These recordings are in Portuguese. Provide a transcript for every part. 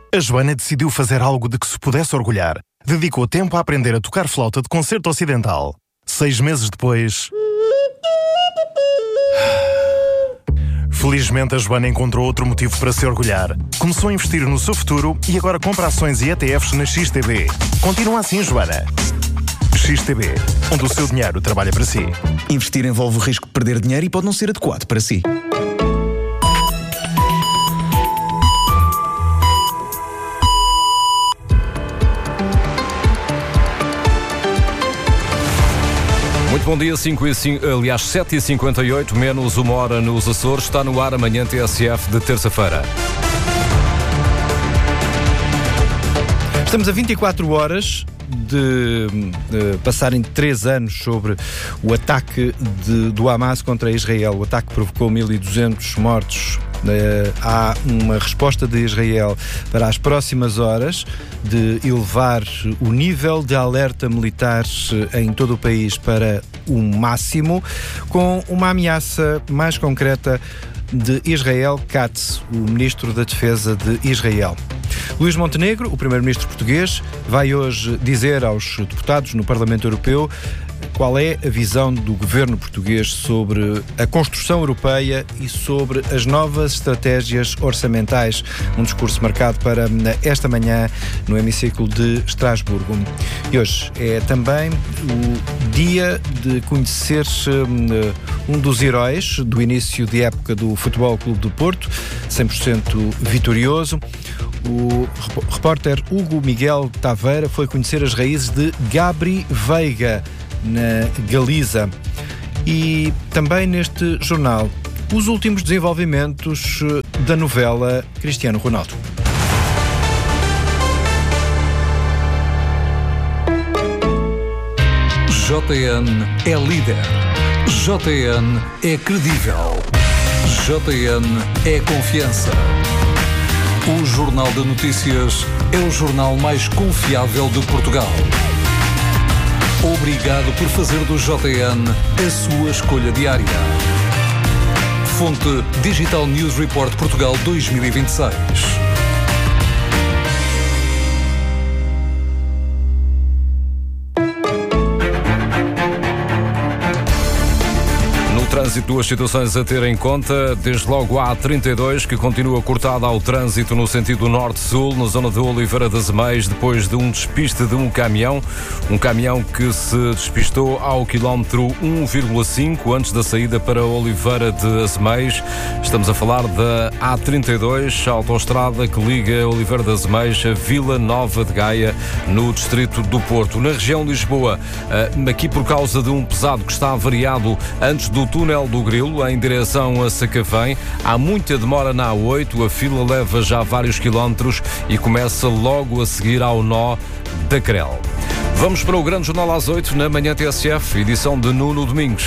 A Joana decidiu fazer algo de que se pudesse orgulhar. Dedicou tempo a aprender a tocar flauta de concerto ocidental. 6 meses depois... Felizmente, a Joana encontrou outro motivo para se orgulhar. Começou a investir no seu futuro e agora compra ações e ETFs na XTB. Continua assim, Joana. XTB, onde o seu dinheiro trabalha para si. Investir envolve o risco de perder dinheiro e pode não ser adequado para si. Muito bom dia, 7h58, menos 1 hora nos Açores. Está no ar amanhã TSF de terça-feira. Estamos a 24 horas de passarem 3 anos sobre o ataque do Hamas contra Israel. O ataque provocou 1.200 mortos. Há uma resposta de Israel para as próximas horas de elevar o nível de alerta militar em todo o país para o máximo, com uma ameaça mais concreta de Israel Katz, o Ministro da Defesa de Israel. Luís Montenegro, o Primeiro-Ministro português, vai hoje dizer aos deputados no Parlamento Europeu qual é a visão do governo português sobre a construção europeia e sobre as novas estratégias orçamentais. Um discurso marcado para esta manhã no hemiciclo de Estrasburgo. E hoje é também o dia de conhecer um dos heróis do início de época do Futebol Clube do Porto, 100% vitorioso. O repórter Hugo Miguel Taveira foi conhecer as raízes de Gabri Veiga, na Galiza. E também neste jornal, os últimos desenvolvimentos da novela Cristiano Ronaldo. JN é líder. JN é credível. JN é confiança. O Jornal de Notícias é o jornal mais confiável de Portugal. Obrigado por fazer do JN a sua escolha diária. Fonte Digital News Report Portugal 2026. Trânsito, 2 situações a ter em conta. Desde logo a A32, que continua cortada ao trânsito no sentido norte-sul, na zona de Oliveira das Meias, depois de um despiste de um caminhão que se despistou ao quilómetro 1,5 antes da saída para Oliveira de Azemeias. Estamos a falar da A32, a autoestrada que liga Oliveira das Meias a Vila Nova de Gaia, no distrito do Porto. Na região de Lisboa, aqui por causa de um pesado que está avariado antes do túnel do Grilo, em direção a Sacavém. Há muita demora na A8, a fila leva já vários quilómetros e começa logo a seguir ao nó da Crel. Vamos para o Grande Jornal às 8, na manhã TSF, edição de Nuno Domingos.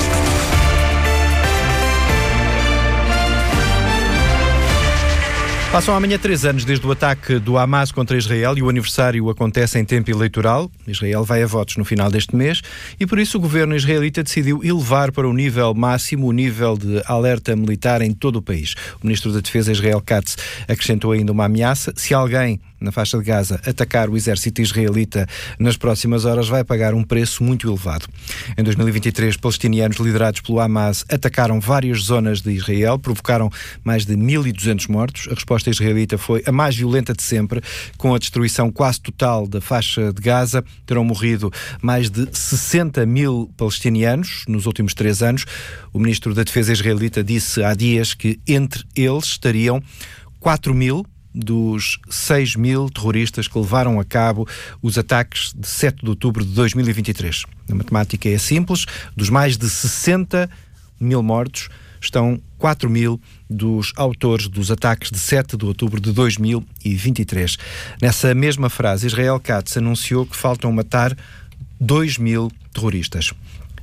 Passam amanhã 3 anos desde o ataque do Hamas contra Israel e o aniversário acontece em tempo eleitoral. Israel vai a votos no final deste mês e por isso o governo israelita decidiu elevar para o nível máximo o nível de alerta militar em todo o país. O Ministro da Defesa, Israel Katz, acrescentou ainda uma ameaça. Se alguém na faixa de Gaza atacar o exército israelita nas próximas horas, vai pagar um preço muito elevado. Em 2023, palestinianos liderados pelo Hamas atacaram várias zonas de Israel, provocaram mais de 1.200 mortos. A resposta israelita foi a mais violenta de sempre, com a destruição quase total da faixa de Gaza. Terão morrido mais de 60 mil palestinianos nos últimos 3 anos. O Ministro da Defesa israelita disse há dias que entre eles estariam 4 mil dos 6 mil terroristas que levaram a cabo os ataques de 7 de outubro de 2023. A matemática é simples. Dos mais de 60 mil mortos, estão 4 mil dos autores dos ataques de 7 de outubro de 2023. Nessa mesma frase, Israel Katz anunciou que faltam matar 2 mil terroristas.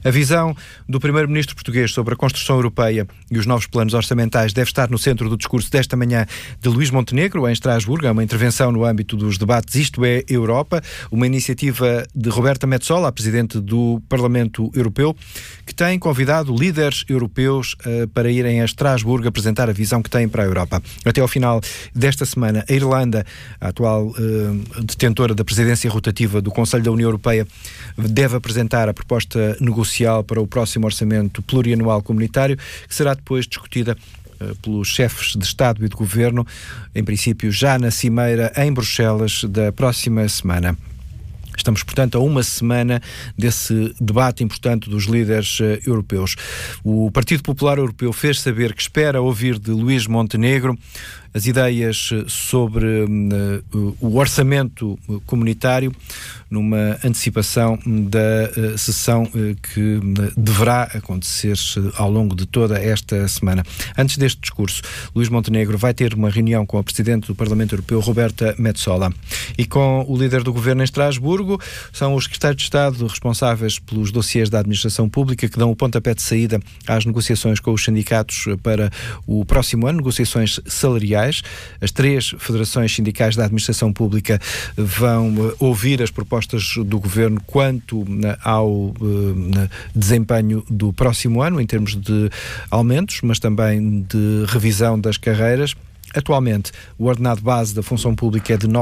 A visão do primeiro-ministro português sobre a construção europeia e os novos planos orçamentais deve estar no centro do discurso desta manhã de Luís Montenegro, em Estrasburgo. É uma intervenção no âmbito dos debates Isto é Europa, uma iniciativa de Roberta Metsola, a Presidente do Parlamento Europeu, que tem convidado líderes europeus para irem a Estrasburgo apresentar a visão que têm para a Europa. Até ao final desta semana, a Irlanda, a atual detentora da presidência rotativa do Conselho da União Europeia, deve apresentar a proposta negocial para o próximo orçamento plurianual comunitário, que será depois discutida pelos chefes de Estado e de Governo, em princípio já na cimeira em Bruxelas da próxima semana. Estamos, portanto, a uma semana desse debate importante dos líderes europeus. O Partido Popular Europeu fez saber que espera ouvir de Luís Montenegro as ideias sobre o orçamento comunitário numa antecipação da sessão que deverá acontecer ao longo de toda esta semana. Antes deste discurso, Luís Montenegro vai ter uma reunião com a Presidente do Parlamento Europeu, Roberta Metsola, e com o líder do Governo em Estrasburgo. São os secretários de Estado responsáveis pelos dossiês da administração pública que dão o pontapé de saída às negociações com os sindicatos para o próximo ano, negociações salariais. As 3 federações sindicais da administração pública vão ouvir as propostas do Governo quanto ao desempenho do próximo ano, em termos de aumentos, mas também de revisão das carreiras. Atualmente, o ordenado base da função pública é de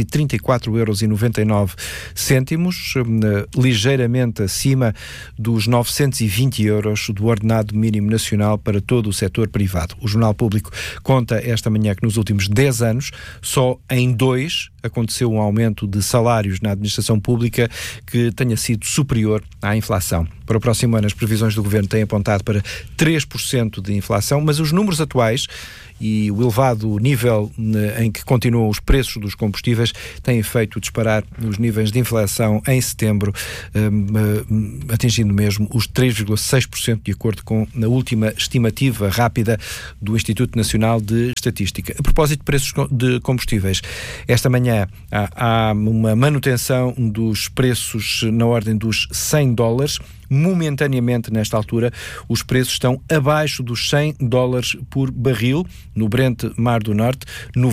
934,99 €, ligeiramente acima dos 920 € do ordenado mínimo nacional para todo o setor privado. O Jornal Público conta esta manhã que nos últimos 10 anos, só em 2 aconteceu um aumento de salários na administração pública que tenha sido superior à inflação. Para o próximo ano, as previsões do Governo têm apontado para 3% de inflação, mas os números atuais e o elevado nível em que continuam os preços dos combustíveis têm feito disparar os níveis de inflação em setembro, atingindo mesmo os 3,6%, de acordo com a última estimativa rápida do Instituto Nacional de Estatística. A propósito de preços de combustíveis, esta manhã há uma manutenção dos preços na ordem dos $100. Momentaneamente, nesta altura, os preços estão abaixo dos $100 por barril. No Brent Mar do Norte,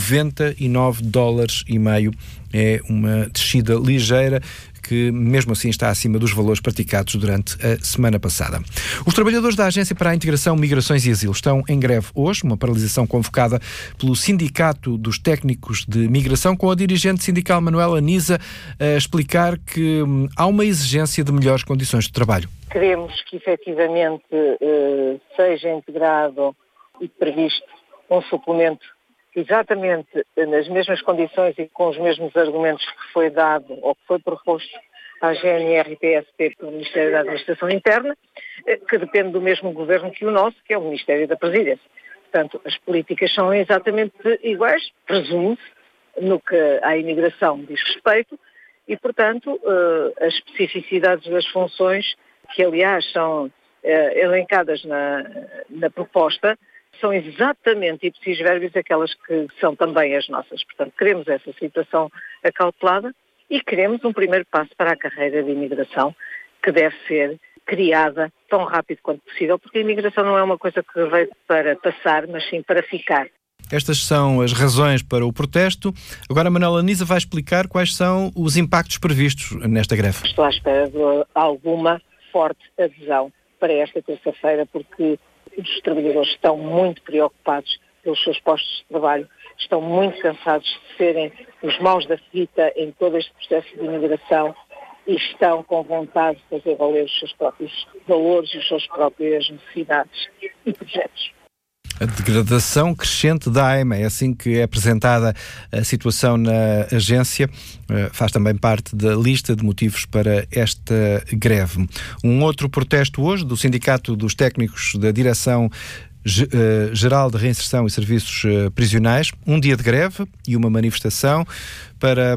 $99,5. É uma descida ligeira que, mesmo assim, está acima dos valores praticados durante a semana passada. Os trabalhadores da Agência para a Integração, Migrações e Asilo estão em greve hoje, uma paralisação convocada pelo Sindicato dos Técnicos de Migração, com a dirigente sindical Manuela Nisa a explicar que há uma exigência de melhores condições de trabalho. Queremos que, efetivamente, seja integrado e previsto um suplemento exatamente nas mesmas condições e com os mesmos argumentos que foi dado ou que foi proposto à GNR e PSP pelo Ministério da Administração Interna, que depende do mesmo governo que o nosso, que é o Ministério da Presidência. Portanto, as políticas são exatamente iguais, presume-se, no que à imigração diz respeito, e, portanto, as especificidades das funções, que aliás são elencadas na proposta, são exatamente ipsis verbis aquelas que são também as nossas. Portanto, queremos essa situação acautelada e queremos um primeiro passo para a carreira de imigração que deve ser criada tão rápido quanto possível, porque a imigração não é uma coisa que veio para passar, mas sim para ficar. Estas são as razões para o protesto. Agora a Manuela Nisa vai explicar quais são os impactos previstos nesta greve. Estou à espera de alguma forte adesão para esta terça-feira, porque os trabalhadores estão muito preocupados pelos seus postos de trabalho, estão muito cansados de serem os maus da fita em todo este processo de imigração e estão com vontade de fazer valer os seus próprios valores e as suas próprias necessidades e projetos. A degradação crescente da AIMA, é assim que é apresentada a situação na agência, faz também parte da lista de motivos para esta greve. Um outro protesto hoje do Sindicato dos Técnicos da Direção Geral de Reinserção e Serviços Prisionais, um dia de greve e uma manifestação para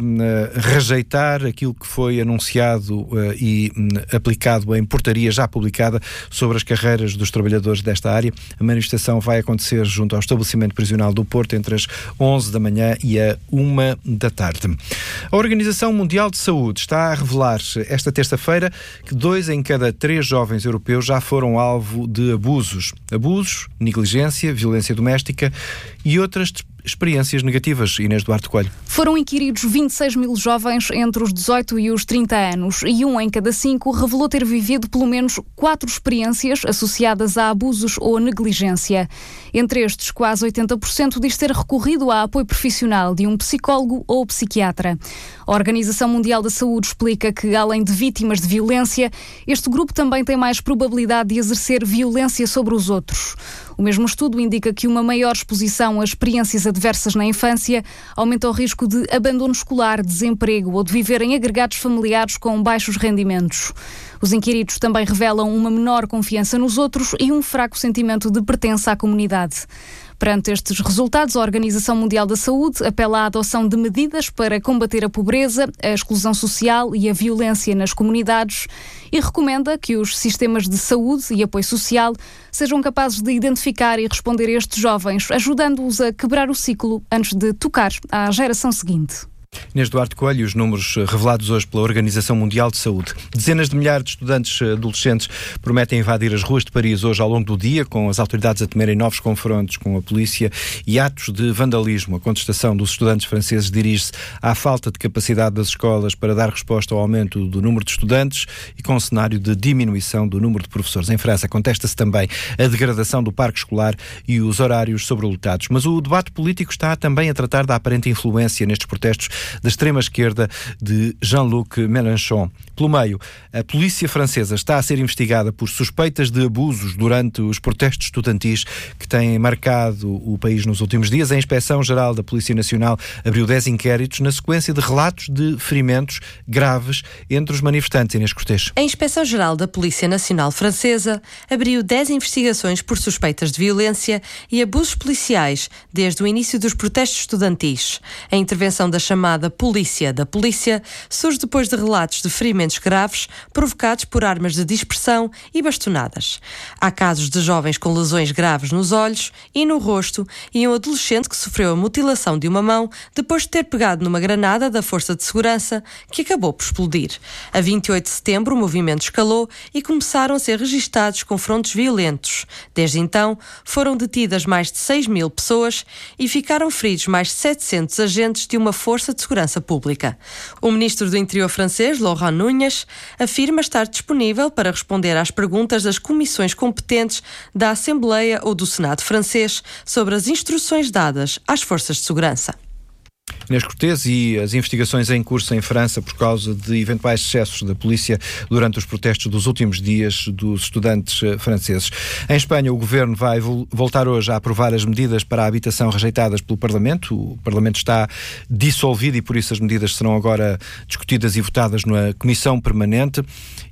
rejeitar aquilo que foi anunciado e aplicado em portaria já publicada sobre as carreiras dos trabalhadores desta área. A manifestação vai acontecer junto ao estabelecimento prisional do Porto entre as 11 da manhã e a 1 da tarde. A Organização Mundial de Saúde está a revelar esta terça-feira que 2 em cada 3 jovens europeus já foram alvo de abusos, negligência, violência doméstica e outras experiências negativas. Inês Duarte Coelho. Foram inquiridos 26 mil jovens entre os 18 e os 30 anos e 1 em cada 5 revelou ter vivido pelo menos 4 experiências associadas a abusos ou negligência. Entre estes, quase 80% diz ter recorrido a apoio profissional de um psicólogo ou psiquiatra. A Organização Mundial da Saúde explica que, além de vítimas de violência, este grupo também tem mais probabilidade de exercer violência sobre os outros. O mesmo estudo indica que uma maior exposição a experiências adversas na infância aumenta o risco de abandono escolar, desemprego ou de viver em agregados familiares com baixos rendimentos. Os inquiridos também revelam uma menor confiança nos outros e um fraco sentimento de pertença à comunidade. Perante estes resultados, a Organização Mundial da Saúde apela à adoção de medidas para combater a pobreza, a exclusão social e a violência nas comunidades e recomenda que os sistemas de saúde e apoio social sejam capazes de identificar e responder a estes jovens, ajudando-os a quebrar o ciclo antes de tocar à geração seguinte. Inês Duarte Coelho, os números revelados hoje pela Organização Mundial de Saúde. Dezenas de milhares de estudantes adolescentes prometem invadir as ruas de Paris hoje ao longo do dia, com as autoridades a temerem novos confrontos com a polícia e atos de vandalismo. A contestação dos estudantes franceses dirige-se à falta de capacidade das escolas para dar resposta ao aumento do número de estudantes e com um cenário de diminuição do número de professores. Em França, contesta-se também a degradação do parque escolar e os horários sobrelotados. Mas o debate político está também a tratar da aparente influência nestes protestos da extrema-esquerda de Jean-Luc Mélenchon. Pelo meio, a polícia francesa está a ser investigada por suspeitas de abusos durante os protestos estudantis que têm marcado o país nos últimos dias. A Inspeção-Geral da Polícia Nacional abriu 10 inquéritos na sequência de relatos de ferimentos graves entre os manifestantes. Inês Cortês. A Inspeção-Geral da Polícia Nacional Francesa abriu 10 investigações por suspeitas de violência e abusos policiais desde o início dos protestos estudantis. A intervenção da chamada Polícia da Polícia surge depois de relatos de ferimentos graves provocados por armas de dispersão e bastonadas. Há casos de jovens com lesões graves nos olhos e no rosto e um adolescente que sofreu a mutilação de uma mão depois de ter pegado numa granada da Força de Segurança que acabou por explodir. A 28 de setembro o movimento escalou e começaram a ser registados confrontos violentos. Desde então foram detidas mais de 6 mil pessoas e ficaram feridos mais de 700 agentes de uma força de segurança pública. O ministro do Interior francês, Laurent Nunez, afirma estar disponível para responder às perguntas das comissões competentes da Assembleia ou do Senado francês sobre as instruções dadas às forças de segurança. Inês Cortês, e as investigações em curso em França por causa de eventuais excessos da polícia durante os protestos dos últimos dias dos estudantes franceses. Em Espanha, o Governo vai voltar hoje a aprovar as medidas para a habitação rejeitadas pelo Parlamento. O Parlamento está dissolvido e por isso as medidas serão agora discutidas e votadas na Comissão Permanente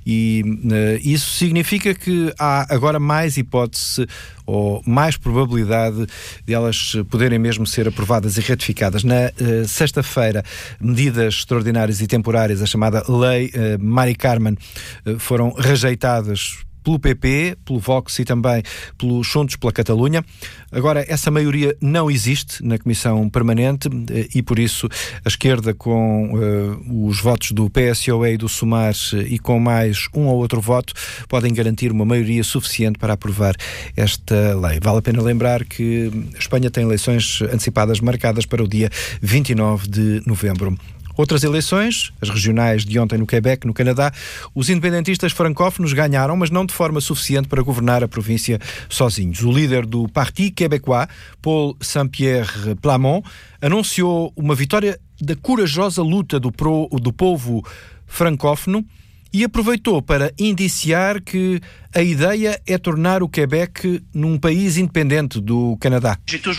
e isso significa que há agora mais hipótese ou mais probabilidade de elas poderem mesmo ser aprovadas e ratificadas. Na sexta-feira, medidas extraordinárias e temporárias, a chamada Lei Mari Carmen, foram rejeitadas pelo PP, pelo Vox e também pelos Juntos pela Catalunha. Agora, essa maioria não existe na Comissão Permanente e, por isso, a esquerda, com os votos do PSOE e do Sumar e com mais um ou outro voto, podem garantir uma maioria suficiente para aprovar esta lei. Vale a pena lembrar que a Espanha tem eleições antecipadas marcadas para o dia 29 de novembro. Outras eleições, as regionais de ontem no Quebec, no Canadá, os independentistas francófonos ganharam, mas não de forma suficiente para governar a província sozinhos. O líder do Parti Québécois, Paul Saint-Pierre Plamont, anunciou uma vitória da corajosa luta do povo francófono e aproveitou para indiciar que a ideia é tornar o Quebec num país independente do Canadá.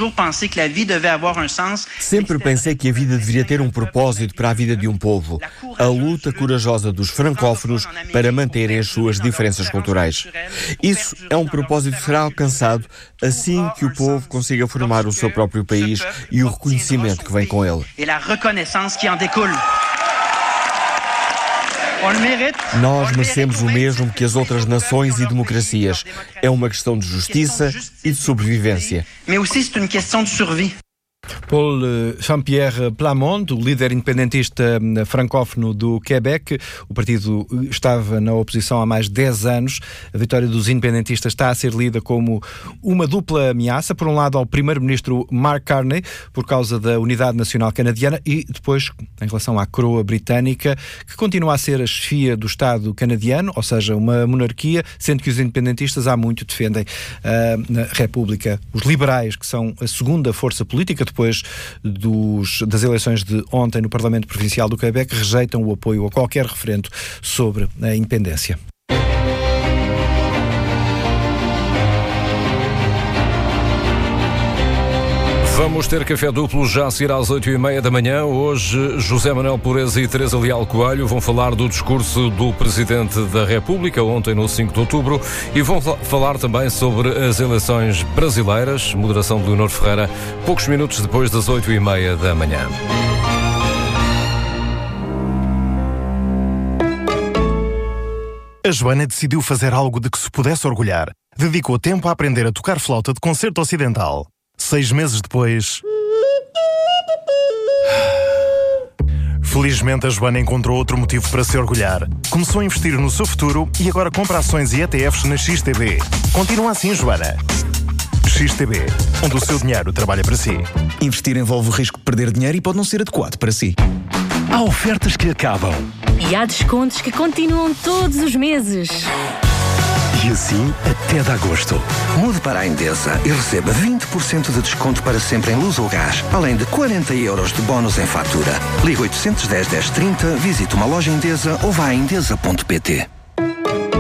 Sempre pensei que a vida deveria ter um propósito para a vida de um povo. A luta corajosa dos francófonos para manterem as suas diferenças culturais. Isso é um propósito que será alcançado assim que o povo consiga formar o seu próprio país e o reconhecimento que vem com ele. Nós merecemos o mesmo que as outras nações e democracias. É uma questão de justiça e de sobrevivência. Paul Jean-Pierre Plamond, o líder independentista francófono do Quebec. O partido estava na oposição há mais de 10 anos. A vitória dos independentistas está a ser lida como uma dupla ameaça. Por um lado, ao primeiro-ministro Mark Carney, por causa da unidade nacional canadiana, e depois, em relação à coroa britânica, que continua a ser a chefia do Estado canadiano, ou seja, uma monarquia, sendo que os independentistas há muito defendem a República. Os liberais, que são a segunda força política, depois das eleições de ontem no Parlamento Provincial do Quebec, rejeitam o apoio a qualquer referendo sobre a independência. Vamos ter café duplo já a seguir às 8h30 da manhã. Hoje, José Manuel Pureza e Teresa Leal Coelho vão falar do discurso do Presidente da República, ontem no 5 de outubro, e vão falar também sobre as eleições brasileiras, moderação de Leonor Ferreira, poucos minutos depois das 8h30 da manhã. A Joana decidiu fazer algo de que se pudesse orgulhar. Dedicou tempo a aprender a tocar flauta de concerto ocidental. 6 meses depois... Felizmente, a Joana encontrou outro motivo para se orgulhar. Começou a investir no seu futuro e agora compra ações e ETFs na XTB. Continua assim, Joana. XTB, onde o seu dinheiro trabalha para si. Investir envolve o risco de perder dinheiro e pode não ser adequado para si. Há ofertas que acabam. E há descontos que continuam todos os meses. E assim até de agosto. Mude para a Endesa e receba 20% de desconto para sempre em luz ou gás, além de 40 € de bónus em fatura. Ligue 810 1030, visite uma loja Endesa ou vá a endesa.pt.